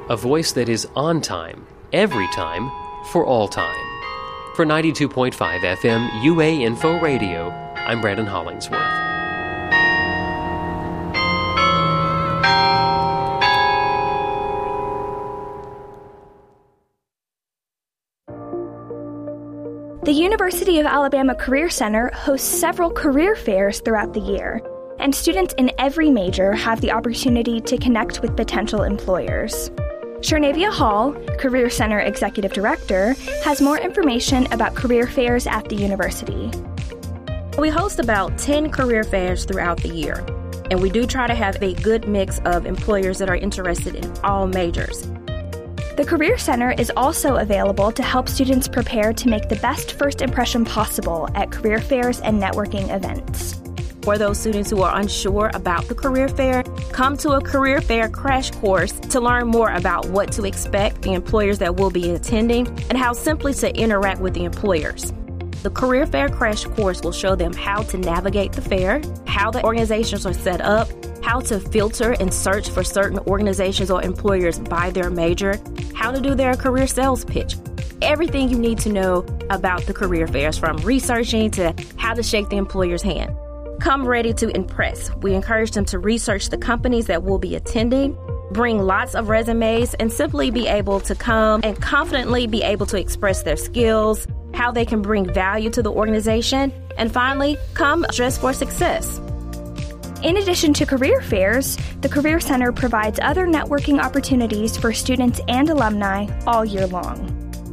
A voice that is on time, every time, for all time. For 92.5 FM UA Info Radio, I'm Brandon Hollingsworth. The University of Alabama Career Center hosts several career fairs throughout the year, and students in every major have the opportunity to connect with potential employers. Sharnavia Hall, Career Center Executive Director, has more information about career fairs at the university. We host about 10 career fairs throughout the year, and we do try to have a good mix of employers that are interested in all majors. The Career Center is also available to help students prepare to make the best first impression possible at career fairs and networking events. For those students who are unsure about the career fair, come to a career fair crash course to learn more about what to expect, the employers that will be attending, and how simply to interact with the employers. The career fair crash course will show them how to navigate the fair, how the organizations are set up, how to filter and search for certain organizations or employers by their major, how to do their career sales pitch. Everything you need to know about the career fairs, from researching to how to shake the employer's hand. Come ready to impress. We encourage them to research the companies that will be attending, bring lots of resumes, and simply be able to come and confidently be able to express their skills, how they can bring value to the organization, and finally, come dressed for success. In addition to career fairs, the Career Center provides other networking opportunities for students and alumni all year long.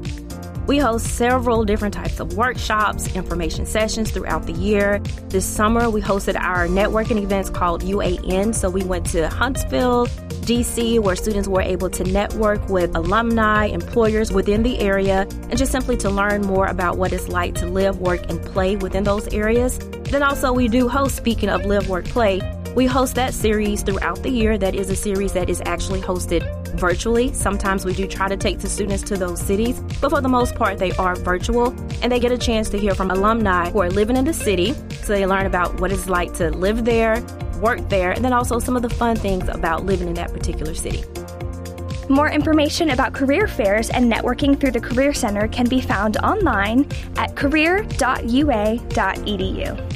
We host several different types of workshops, information sessions throughout the year. This summer, we hosted our networking events called UAN. So we went to Huntsville, DC, where students were able to network with alumni, employers within the area, and just simply to learn more about what it's like to live, work, and play within those areas. Then also we do host, speaking of live, work, play, we host that series throughout the year. That is a series that is actually hosted virtually. Sometimes we do try to take the students to those cities, but for the most part, they are virtual, and they get a chance to hear from alumni who are living in the city, so they learn about what it's like to live there, work there, and then also some of the fun things about living in that particular city. More information about career fairs and networking through the Career Center can be found online at career.ua.edu.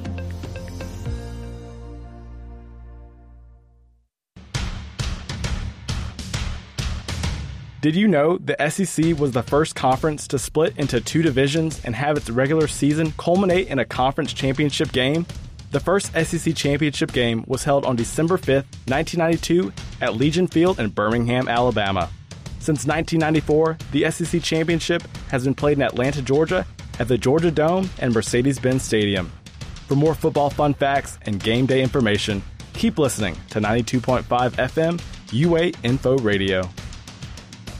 Did you know the SEC was the first conference to split into two divisions and have its regular season culminate in a conference championship game? The first SEC championship game was held on December 5th, 1992 at Legion Field in Birmingham, Alabama. Since 1994, the SEC championship has been played in Atlanta, Georgia at the Georgia Dome and Mercedes-Benz Stadium. For more football fun facts and game day information, keep listening to 92.5 FM UA Info Radio.